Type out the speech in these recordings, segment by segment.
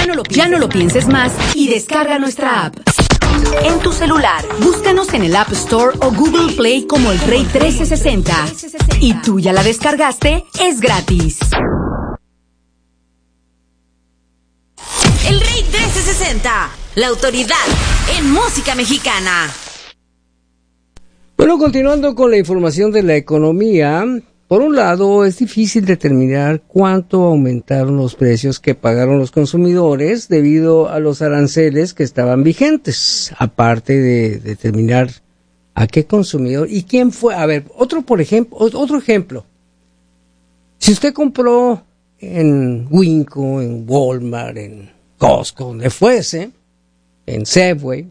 Ya no lo pienses más y descarga nuestra app. En tu celular, búscanos en el App Store o Google Play como El Rey 1360. ¿Y tú ya la descargaste? Es gratis. El Rey 1360, la autoridad en música mexicana. Bueno, continuando con la información de la economía, por un lado es difícil determinar cuánto aumentaron los precios que pagaron los consumidores debido a los aranceles que estaban vigentes, aparte de determinar a qué consumidor y quién fue. A ver, otro ejemplo. Si usted compró en Winco, en Walmart, en Costco, donde fuese, en Safeway,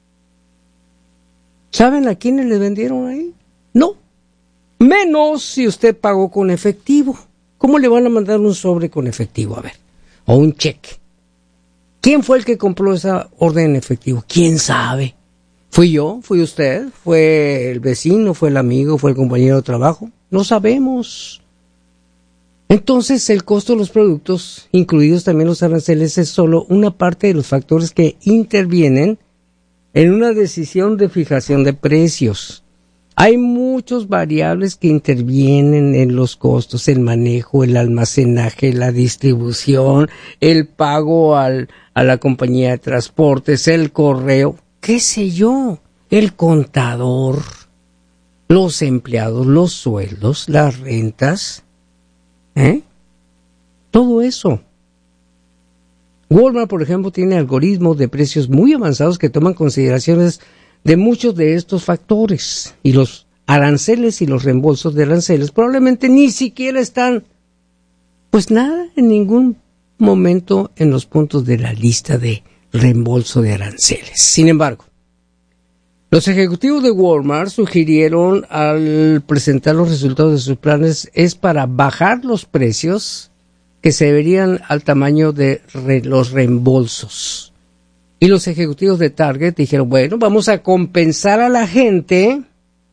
¿saben a quiénes le vendieron ahí? No. Menos si usted pagó con efectivo. ¿Cómo le van a mandar un sobre con efectivo? A ver, o un cheque. ¿Quién fue el que compró esa orden en efectivo? ¿Quién sabe? ¿Fui yo? ¿Fui usted? ¿Fue el vecino? ¿Fue el amigo? ¿Fue el compañero de trabajo? No sabemos. Entonces, el costo de los productos, incluidos también los aranceles, es solo una parte de los factores que intervienen en una decisión de fijación de precios. Hay muchos variables que intervienen en los costos: el manejo, el almacenaje, la distribución, el pago a la compañía de transportes, el correo, qué sé yo, el contador, los empleados, los sueldos, las rentas, todo eso. Walmart, por ejemplo, tiene algoritmos de precios muy avanzados que toman consideraciones de muchos de estos factores, y los aranceles y los reembolsos de aranceles probablemente ni siquiera están, pues nada, en ningún momento en los puntos de la lista de reembolso de aranceles. Sin embargo, los ejecutivos de Walmart sugirieron al presentar los resultados de sus planes es para bajar los precios que se deberían al tamaño de los reembolsos. Y los ejecutivos de Target dijeron, bueno, vamos a compensar a la gente,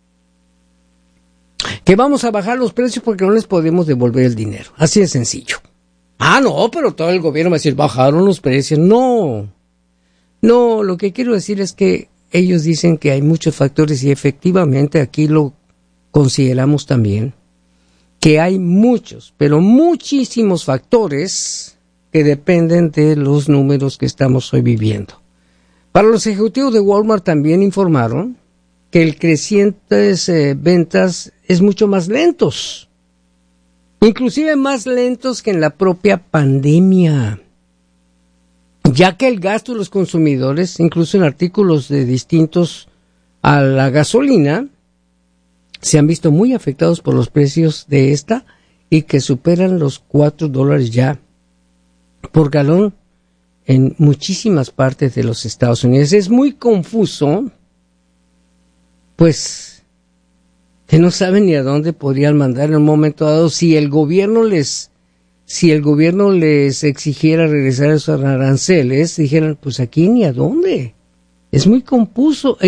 que vamos a bajar los precios porque no les podemos devolver el dinero. Así de sencillo. Ah, no, pero todo el gobierno va a decir, bajaron los precios. No, lo que quiero decir es que ellos dicen que hay muchos factores, y efectivamente aquí lo consideramos también, que hay muchos, pero muchísimos factores que dependen de los números que estamos hoy viviendo. Para los ejecutivos de Walmart también informaron que el crecientes ventas es mucho más lentos, inclusive más lentos que en la propia pandemia, ya que el gasto de los consumidores, incluso en artículos distintos a la gasolina, se han visto muy afectados por los precios de esta, y que superan los $4 ya por galón en muchísimas partes de los Estados Unidos. Es muy confuso, pues, que no saben ni a dónde podrían mandar en un momento dado si el gobierno les exigiera regresar esos aranceles, dijeran, pues aquí ni a dónde. Es muy confuso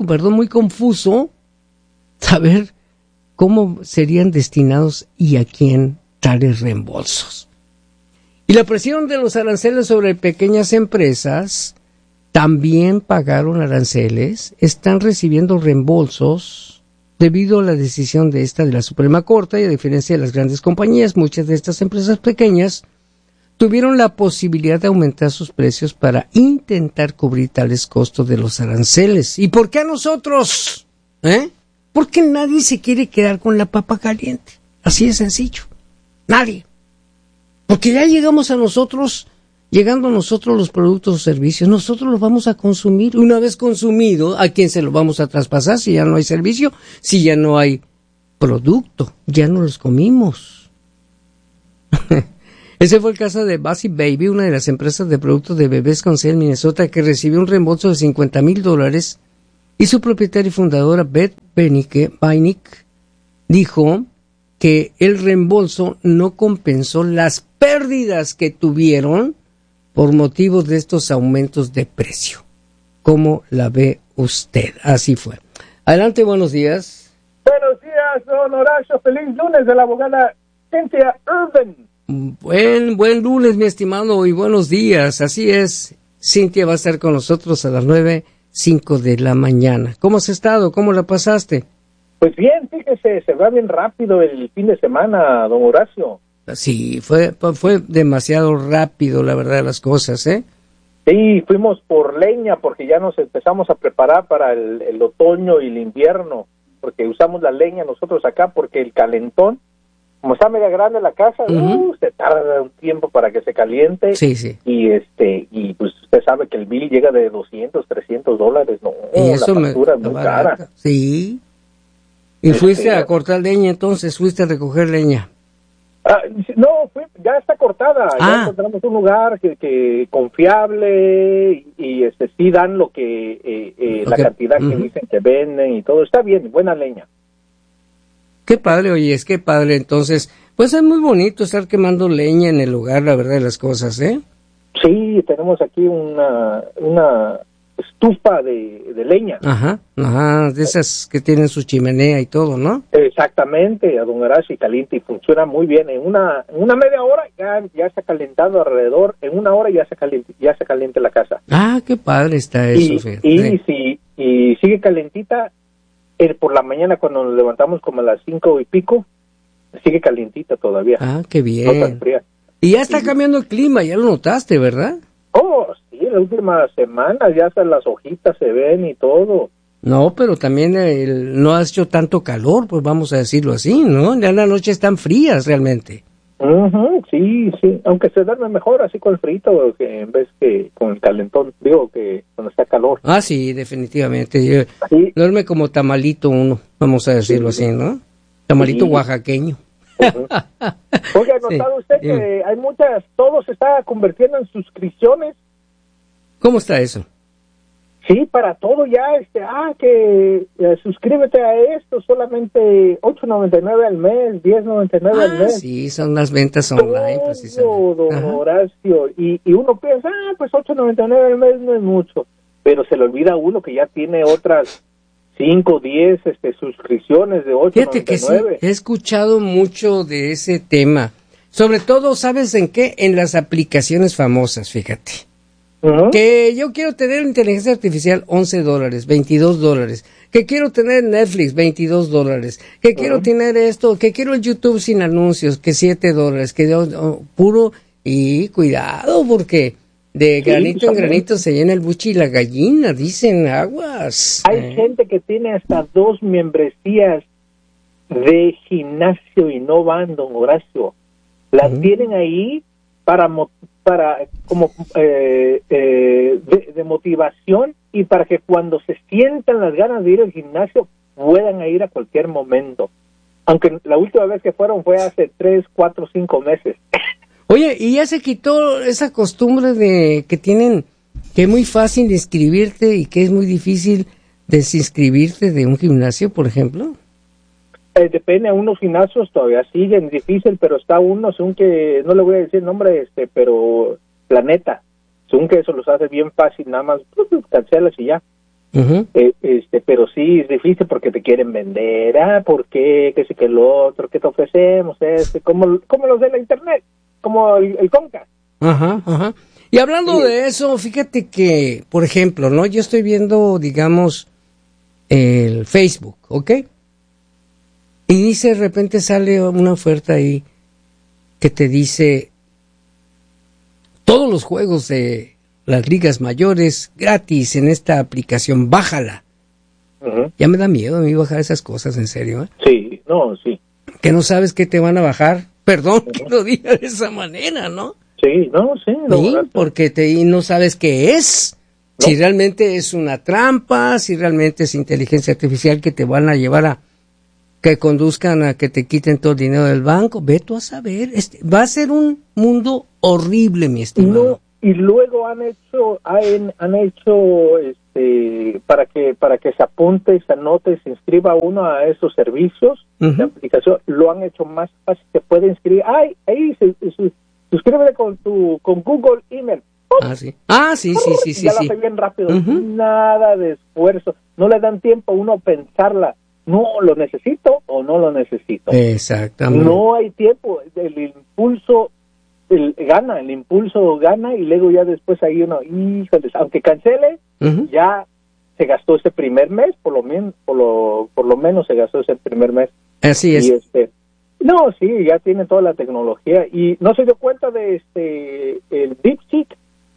saber cómo serían destinados y a quién tales reembolsos. Y la presión de los aranceles sobre pequeñas empresas, también pagaron aranceles, están recibiendo reembolsos debido a la decisión de la Suprema Corte, y a diferencia de las grandes compañías, muchas de estas empresas pequeñas tuvieron la posibilidad de aumentar sus precios para intentar cubrir tales costos de los aranceles. ¿Y por qué a nosotros? ¿Por qué nadie se quiere quedar con la papa caliente? Así de sencillo. Nadie. Porque ya llegando a nosotros los productos o servicios, nosotros los vamos a consumir. Una vez consumido, ¿a quién se lo vamos a traspasar si ya no hay servicio? Si ya no hay producto, ya no los comimos. Ese fue el caso de Bassy Baby, una de las empresas de productos de bebés con sede en Minnesota, que recibió un reembolso de $50,000, y su propietaria y fundadora, Beth Benick, dijo que el reembolso no compensó las pérdidas que tuvieron por motivos de estos aumentos de precio. ¿Cómo la ve usted? Así fue. Adelante, buenos días. Buenos días, don Horacio. Feliz lunes, de la abogada Cynthia Irvin. Buen lunes, mi estimado, y buenos días. Así es, Cintia va a estar con nosotros a las 9:05 de la mañana. ¿Cómo has estado? ¿Cómo la pasaste? Pues bien, fíjese, se va bien rápido el fin de semana, don Horacio. Sí, fue demasiado rápido, la verdad, las cosas, ¿eh? Sí, fuimos por leña porque ya nos empezamos a preparar para el otoño y el invierno, porque usamos la leña nosotros acá porque el calentón, como está media grande la casa, se tarda un tiempo para que se caliente. Sí. Y pues usted sabe que el bill llega de $200, $300, no, y eso la factura es muy cara. Sí. ¿Y fuiste a cortar leña entonces? ¿Fuiste a recoger leña? No, ya está cortada. Ya encontramos un lugar que confiable y sí dan lo que la cantidad que dicen que venden y todo. Está bien, buena leña. Qué padre, oye, es que padre. Entonces, pues es muy bonito estar quemando leña en el lugar, la verdad de las cosas, ¿eh? Sí, tenemos aquí una estufa de leña. Ajá, de esas que tienen su chimenea y todo, ¿no? Exactamente, a don Horacio, caliente y funciona muy bien. En una media hora ya está calentado alrededor, en una hora ya se calienta la casa. Ah, qué padre está eso. Y sigue calentita, por la mañana cuando nos levantamos como a las 5:00 sigue calientita todavía. Ah, qué bien. No tan fría. Y ya está cambiando el clima, ya lo notaste, ¿verdad? Oh, sí, la última semana ya hasta las hojitas se ven y todo. No, pero también no ha hecho tanto calor, pues vamos a decirlo así, ¿no? Ya las noches están frías realmente. Sí, aunque se duerme mejor así con el frito que en vez que con el calentón, digo que cuando está calor. Ah, sí, definitivamente. Duerme como tamalito uno, vamos a decirlo así, ¿no? Tamalito oaxaqueño. Oye, ¿ha notado usted que hay todo se está convirtiendo en suscripciones? ¿Cómo está eso? Sí, para todo ya, suscríbete a esto, solamente $8.99 al mes, $10.99 al mes. Sí, son las ventas online, precisamente. Don Horacio, y uno piensa, pues $8.99 al mes no es mucho, pero se le olvida a uno que ya tiene otras 5 o 10 suscripciones de $8.99. Fíjate que sí, he escuchado mucho de ese tema, sobre todo, ¿sabes en qué? En las aplicaciones famosas, fíjate. Que yo quiero tener inteligencia artificial, $11, $22. Que quiero tener Netflix, $22. Que quiero tener esto, que quiero el YouTube sin anuncios, que $7. Que puro, y cuidado, porque de granito en granito se llena el buche y la gallina, dicen, aguas. Hay gente que tiene hasta 2 membresías de gimnasio y no van, don Horacio. Las tienen ahí de motivación y para que cuando se sientan las ganas de ir al gimnasio puedan ir a cualquier momento, aunque la última vez que fueron fue hace 3, 4, 5 meses. Oye, y ya se quitó esa costumbre de que tienen, que es muy fácil inscribirte y que es muy difícil desinscribirte de un gimnasio, por ejemplo. Depende, a unos gimnasios todavía siguen difícil, pero está uno, según que, no le voy a decir el nombre, pero Planeta, según que eso los hace bien fácil, nada más cancelas y ya. Pero sí es difícil porque te quieren vender, ¿por qué? ¿Qué sé que lo otro? ¿Qué te ofrecemos? Como los de la internet, como el Conca. Y hablando de eso, fíjate que, por ejemplo, ¿no? Yo estoy viendo, digamos, el Facebook, ¿ok? Y dice, de repente sale una oferta ahí que te dice todos los juegos de las ligas mayores gratis en esta aplicación, bájala. Ya me da miedo a mí bajar esas cosas, en serio, ¿eh? Sí, sí. Que no sabes qué te van a bajar. Perdón que lo diga de esa manera, ¿no? Sí, sí, porque no sabes qué es. No. Si realmente es una trampa, si realmente es inteligencia artificial que te van a llevar a que conduzcan a que te quiten todo el dinero del banco, ve tú a saber, va a ser un mundo horrible, mi estimado. No, y luego han hecho para que se apunte, se anote, se inscriba uno a esos servicios de aplicación, lo han hecho más fácil, se puede inscribir, suscríbete con Google Email. Sí. Ya lo hace bien rápido, nada de esfuerzo, no le dan tiempo a uno a pensarla. No, ¿lo necesito o no lo necesito? Exactamente. No hay tiempo, el impulso gana, el impulso gana, y luego ya después ahí uno, híjoles, aunque cancele, ya se gastó ese primer mes, por lo menos se gastó ese primer mes. Así es. Y no, sí, ya tiene toda la tecnología, y no se dio cuenta de el DeepSeek,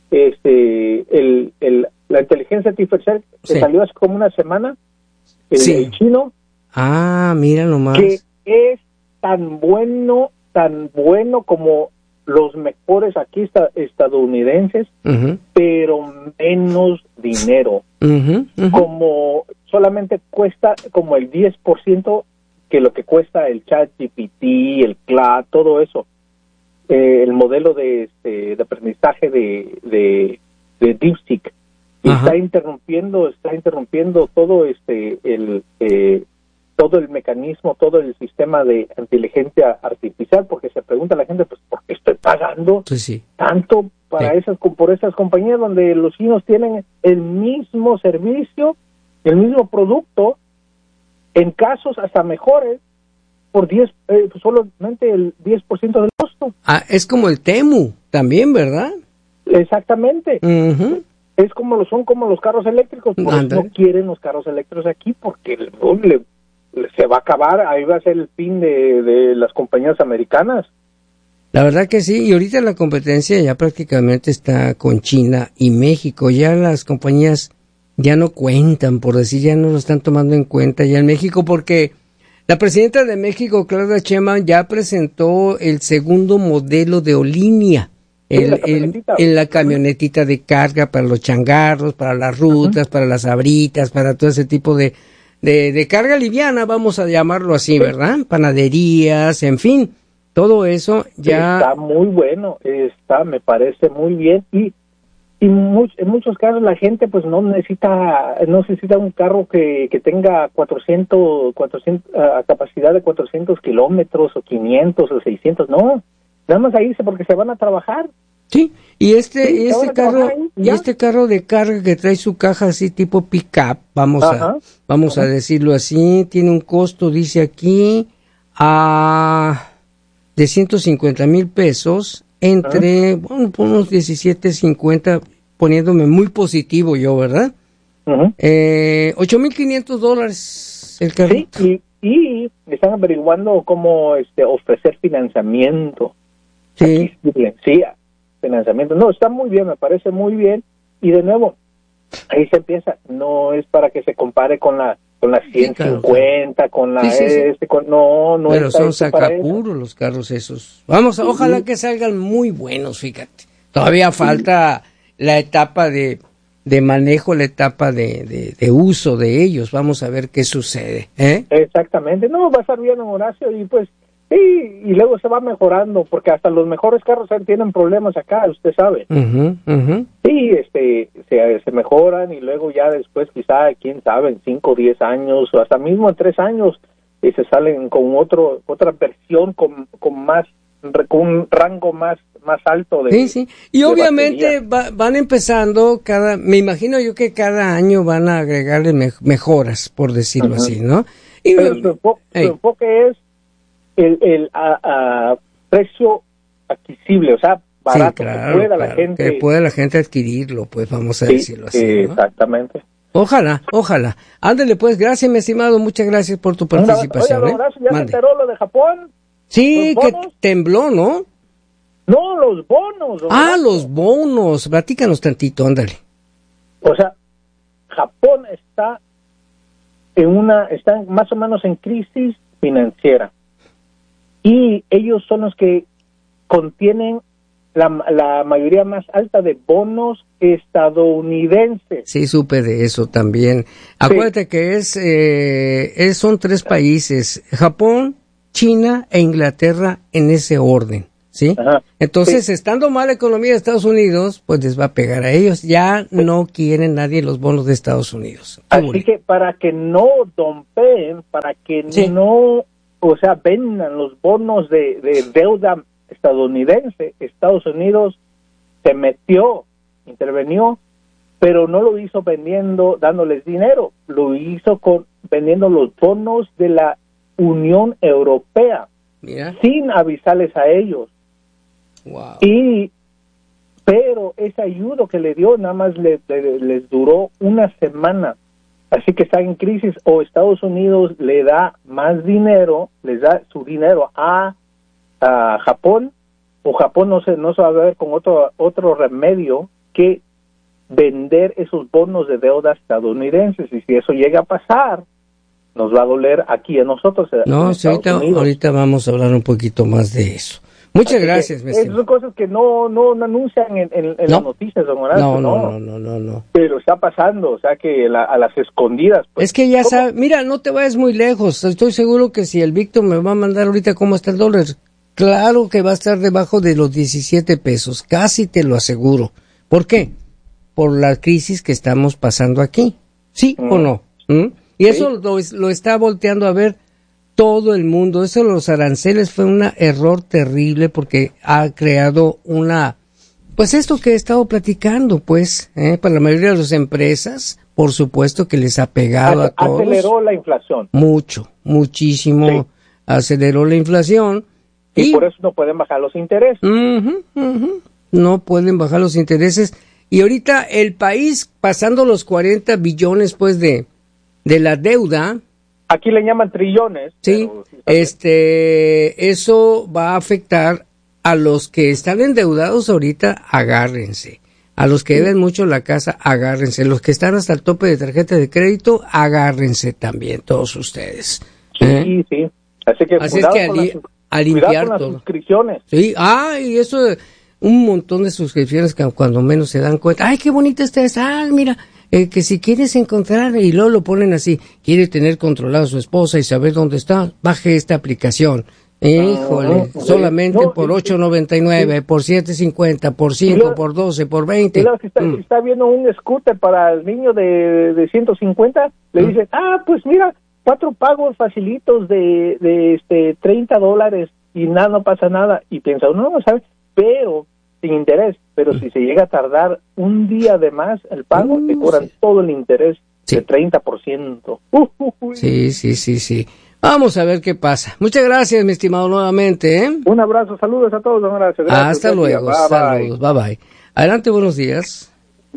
la inteligencia artificial que salió hace como una semana, el chino. Ah, mira nomás. Que es tan bueno como los mejores aquí estadounidenses, pero menos dinero. Como solamente cuesta como el 10% que lo que cuesta el ChatGPT, el CLAD, todo eso. El modelo de aprendizaje de DeepSeek. Está interrumpiendo todo todo el mecanismo, todo el sistema de inteligencia artificial, porque se pregunta la gente, pues, ¿por qué estoy pagando tanto para por esas compañías donde los chinos tienen el mismo servicio, el mismo producto, en casos hasta mejores, por solamente el 10% del costo? Ah, es como el Temu también, ¿verdad? Exactamente. Son como los carros eléctricos, por eso no quieren los carros eléctricos aquí, porque se va a acabar, ahí va a ser el fin de las compañías americanas. La verdad que sí, y ahorita la competencia ya prácticamente está con China y México, ya las compañías ya no cuentan, por decir, ya no lo están tomando en cuenta ya en México, porque la presidenta de México, Claudia Sheinbaum, ya presentó el segundo modelo de Olinia, en la camionetita de carga para los changarros, para las rutas, para las abritas, para todo ese tipo de carga liviana, vamos a llamarlo así, ¿verdad? Panaderías, en fin, todo eso ya... Está muy bueno, me parece muy bien, y en muchos casos la gente pues no necesita un carro que tenga 400 capacidad de 400 kilómetros o 500 o 600, no, nada más ahí porque se van a trabajar. Sí, y este carro de carga que trae su caja así tipo pick-up, vamos a decirlo así, tiene un costo, dice aquí, de 150,000 pesos, entre, unos 17.50, poniéndome muy positivo yo, ¿verdad? $8,500 el carrito. Sí, y están averiguando cómo ofrecer financiamiento. Sí. Sí, financiamiento. No, está muy bien, me parece muy bien. Y de nuevo, ahí se empieza. No es para que se compare con la 150, con la no pero es son sacapuros los carros esos. Ojalá que salgan muy buenos, fíjate. Todavía falta la etapa de manejo, la etapa de uso de ellos. Vamos a ver qué sucede. Exactamente. No, va a estar bien, Horacio, y pues sí, y luego se va mejorando, porque hasta los mejores carros tienen problemas acá, usted sabe. Sí, se mejoran, y luego ya después quizá, quién sabe, en 5 o 10 años, o hasta mismo en 3 años, se salen con otra versión con un rango más alto de... Sí. Y obviamente van empezando me imagino yo que cada año van a agregarle mejoras, por decirlo así, ¿no? Pero su enfoque es el precio adquisible, o sea, barato, que pueda la gente adquirirlo, pues vamos a decirlo así, ¿no? Exactamente. Ojalá. Ándale, pues, gracias, mi estimado, muchas gracias por tu participación. Oye, ¿ya se enteró lo de Japón? Sí, que tembló, ¿no? No, los bonos. Los bonos, platícanos tantito, ándale. O sea, Japón está más o menos en crisis financiera, y ellos son los que contienen la mayoría más alta de bonos estadounidenses. Sí, supe de eso también. Acuérdate que son 3 países: Japón, China e Inglaterra, en ese orden, ¿sí? Entonces, estando mal la economía de Estados Unidos, pues les va a pegar a ellos. Ya no quieren nadie los bonos de Estados Unidos. Así que para que no dompeen, para que no, vendan los bonos de deuda estadounidense, Estados Unidos se intervenió, pero no lo hizo dándoles dinero, lo hizo vendiendo los bonos de la Unión Europea. Mira. Sin avisarles a ellos. Wow. Pero esa ayuda que le dio nada más les duró una semana. Así que está en crisis, o Estados Unidos le da más dinero, les da su dinero a Japón, o Japón no se va a ver con otro remedio que vender esos bonos de deuda estadounidenses. Y si eso llega a pasar, nos va a doler aquí a nosotros. No, sí, ahorita vamos a hablar un poquito más de eso. Muchas gracias, mi estimado. Son cosas que no anuncian en las noticias, don Horacio. No. Pero está pasando, o sea que a las escondidas. Pues, es que ya sabes, mira, no te vayas muy lejos. Estoy seguro que si el Víctor me va a mandar ahorita cómo está el dólar, claro que va a estar debajo de los 17 pesos, casi te lo aseguro. ¿Por qué? Por la crisis que estamos pasando aquí. ¿Sí o no? Y eso lo está volteando a ver todo el mundo. Eso de los aranceles fue un error terrible porque ha creado pues esto que he estado platicando, pues, para la mayoría de las empresas, por supuesto que les ha pegado a todos. Aceleró la inflación. Muchísimo, aceleró la inflación. Y por eso no pueden bajar los intereses. No pueden bajar los intereses. Y ahorita el país pasando los 40 billones, pues, de la deuda. Aquí le llaman trillones. Sí, eso va a afectar a los que están endeudados ahorita, agárrense. A los que deben mucho la casa, agárrense. Los que están hasta el tope de tarjeta de crédito, agárrense también, todos ustedes. Sí. Así que es que a limpiar con las todo. Suscripciones. Sí, y eso, un montón de suscripciones que cuando menos se dan cuenta. Ay, qué bonita está esa. Mira. Que si quieres encontrar, y luego lo ponen así, quiere tener controlado a su esposa y saber dónde está, baje esta aplicación. Híjole, solamente por $8.99, por $7.50, por 5, por 12, por 20. Si está viendo un scooter para el niño de 150, le dicen, pues mira, 4 pagos facilitos de $30 y nada, no pasa nada. Y piensa, no, ¿sabes? Pero sin interés, pero si se llega a tardar un día de más el pago, te cobran todo el interés de 30%. Sí. Vamos a ver qué pasa. Muchas gracias, mi estimado, nuevamente. Un abrazo, saludos a todos, don Horacio. Hasta luego, saludos, bye. Adelante, buenos días.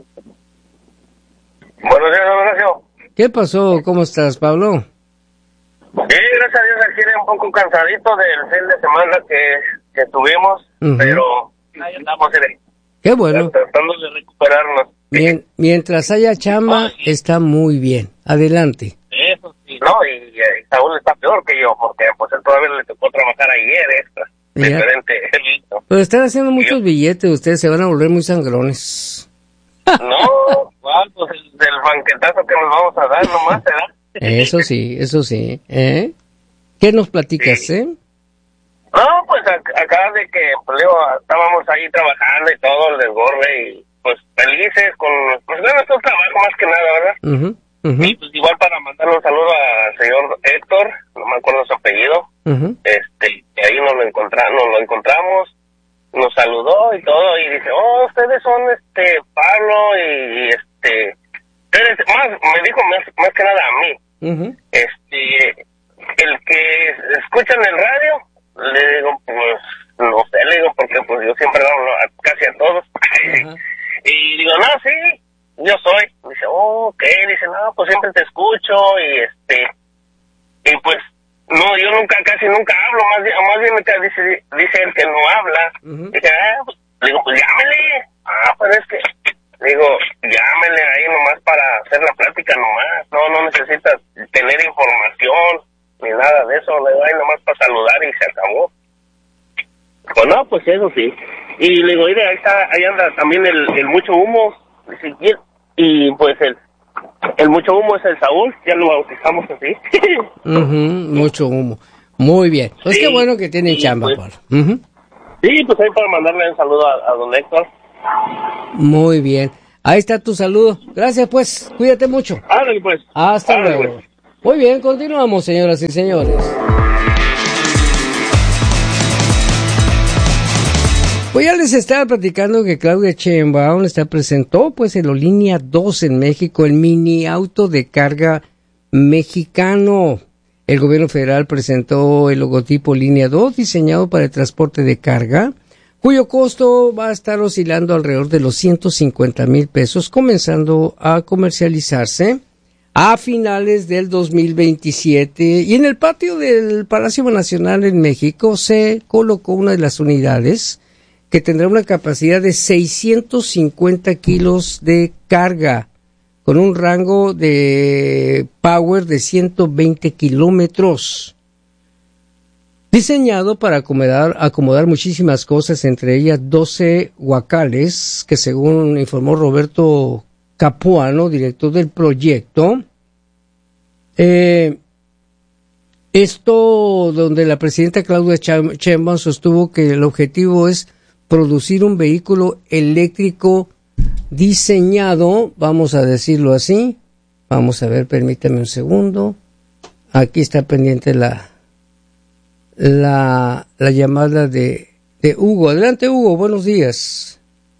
Buenos días, don Horacio. ¿Qué pasó? ¿Cómo estás, Pablo? Sí, gracias a Dios, aquí un poco cansadito del fin de semana que tuvimos, pero ahí andamos, qué bueno. Tratando de recuperarnos. Mientras haya chamba, está muy bien. Adelante. Eso sí. No, y Saúl está peor que yo, porque pues él todavía le tocó trabajar ayer extra. Diferente. Pero están haciendo muchos billetes, ustedes se van a volver muy sangrones. No, pues del banquetazo que nos vamos a dar nomás, ¿verdad? Eso sí. ¿Qué nos platicas, No, pues acá de que, pues digo, estábamos ahí trabajando y todo, el desborde, y pues felices con nuestro trabajo más que nada, ¿verdad? Y pues igual para mandarle un saludo al señor Héctor, no me acuerdo su apellido, que ahí nos lo encontramos, nos saludó y todo, y dice, ustedes son Pablo y me dijo más que nada a mí, el que escucha en el radio. Le digo, pues, no sé, porque pues yo siempre hablo casi a todos. Y digo, no, sí, yo soy. Dice, ok, dice, no, pues siempre te escucho y pues, no, yo casi nunca hablo, más bien dice él que no habla. Dije, pues, digo, pues llámele. Pero es que, digo, llámele ahí nomás para hacer la plática nomás. No necesitas tener información ni nada de eso, le doy nomás para saludar y se acabó. Pues no, pues eso sí. Y le digo, mire, ahí anda también el mucho humo. Y pues el mucho humo es el Saúl, ya lo bautizamos así. Mucho humo. Muy bien. Pues qué bueno que tienen chamba, pues, Pablo. Sí, pues ahí para mandarle un saludo a don Héctor. Muy bien. Ahí está tu saludo. Gracias, pues. Cuídate mucho. Ándale, pues. Hasta luego. Pues. Muy bien, continuamos, señoras y señores. Pues ya les estaba platicando que Claudia Sheinbaum presentó pues el Línea 2 en México, el mini auto de carga mexicano. El gobierno federal presentó el logotipo Línea 2 diseñado para el transporte de carga, cuyo costo va a estar oscilando alrededor de los 150,000 pesos, comenzando a comercializarse a finales del 2027. Y en el patio del Palacio Nacional en México se colocó una de las unidades que tendrá una capacidad de 650 kilos de carga, con un rango de power de 120 kilómetros. Diseñado para acomodar muchísimas cosas, entre ellas 12 guacales, que según informó Roberto Capuano, director del proyecto, esto donde la presidenta Claudia Sheinbaum sostuvo que el objetivo es producir un vehículo eléctrico diseñado, vamos a decirlo así, vamos a ver, permítame un segundo, aquí está pendiente la llamada de Hugo. Adelante, Hugo, buenos días.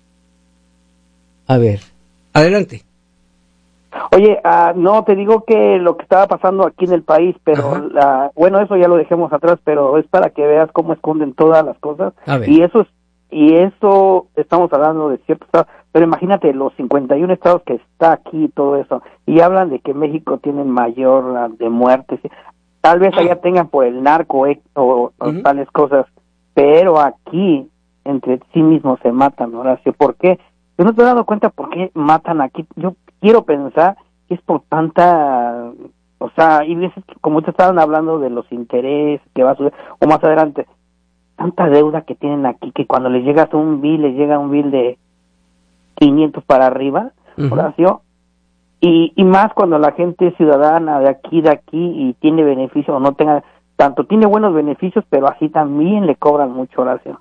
A ver, adelante. Oye, no, te digo que lo que estaba pasando aquí en el país, pero bueno, eso ya lo dejemos atrás, pero es para que veas cómo esconden todas las cosas. Y eso estamos hablando de ciertos estados, pero imagínate los 51 estados que está aquí, todo eso, y hablan de que México tiene mayor de muertes. Tal vez allá tengan por el narco o tales cosas, pero aquí entre sí mismos se matan, Horacio. ¿Por qué? Yo no te he dado cuenta por qué matan aquí. Yo quiero pensar que es por tanta, o sea, y veces como te estaban hablando de los intereses que va a suceder, o más adelante, tanta deuda que tienen aquí, que cuando les llega un bill de 500 para arriba, Horacio, y más cuando la gente es ciudadana de aquí y tiene beneficios, o no tenga tanto, tiene buenos beneficios, pero así también le cobran mucho, Horacio.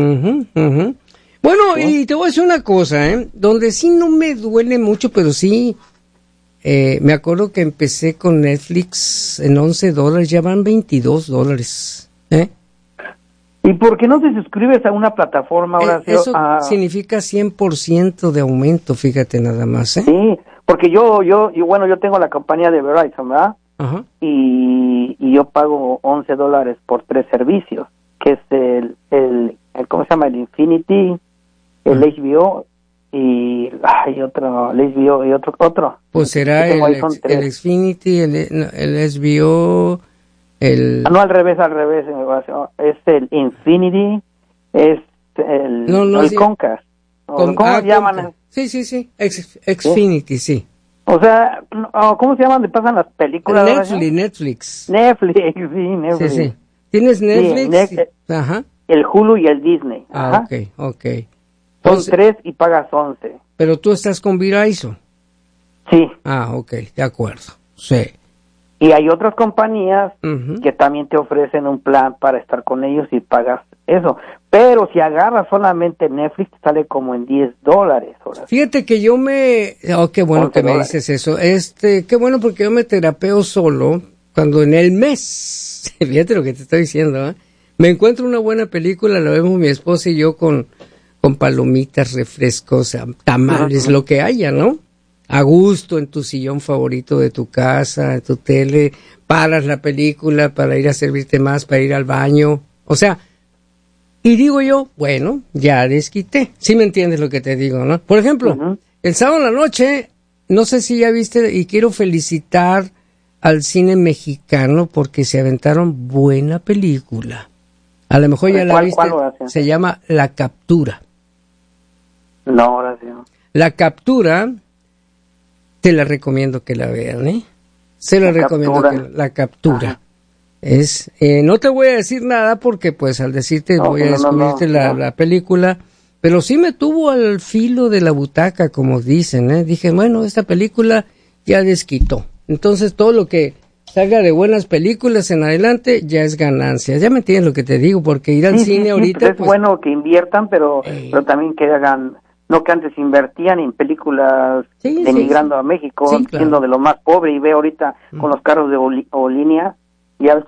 Bueno, y te voy a decir una cosa, donde sí no me duele mucho, pero sí, me acuerdo que empecé con Netflix en $11, ya van $22, ¿Y por qué no te suscribes a una plataforma, Horacio? Eso significa 100% de aumento, fíjate nada más, Sí, porque yo tengo la compañía de Verizon, ¿verdad? Ajá. Y yo pago $11 por 3 servicios, que es el ¿cómo se llama? El Infinity, el HBO y otro, el HBO y otro. Pues será el Xfinity, el HBO, no, al revés, es el Infinity, es el Comcast. ¿Cómo se llaman? Sí, Xfinity, sí. O sea, ¿cómo se llaman? ¿Le pasan las películas? Netflix. Netflix. Sí. ¿Tienes Netflix? Ajá. El Hulu y el Disney. Ajá. Ok. Son 3 y pagas 11. Pero tú estás con Verizon. Sí. Ok, de acuerdo. Sí. Y hay otras compañías que también te ofrecen un plan para estar con ellos y pagas eso. Pero si agarras solamente Netflix, te sale como en $10. Ahora. Fíjate que yo qué bueno que me dices eso. Qué bueno, porque yo me terapeo solo cuando en el mes, fíjate lo que te estoy diciendo, me encuentro una buena película, la vemos mi esposa y yo con palomitas, refrescos, tamales, lo que haya, ¿no? A gusto en tu sillón favorito de tu casa, en tu tele, paras la película para ir a servirte más, para ir al baño, o sea, y digo yo, bueno, ya desquité, ¿sí me entiendes lo que te digo, no? Por ejemplo, el sábado en la noche, no sé si ya viste, y quiero felicitar al cine mexicano porque se aventaron buena película. A lo mejor ya la viste, se llama La Captura. No, gracias. La Captura, te la recomiendo que la vean, Se la recomiendo La Captura. Ajá. No te voy a decir nada porque pues al decirte voy a descubrirte la película, pero sí me tuvo al filo de la butaca, como dicen, Dije, bueno, esta película ya desquitó. Entonces todo lo que salga de buenas películas en adelante ya es ganancia. Ya me entiendes lo que te digo, porque ir al cine ahorita... Es bueno que inviertan, pero también que hagan... No, que antes invertían en películas emigrando a México, siendo de lo más pobre, y ve ahorita con los carros de línea, ya ves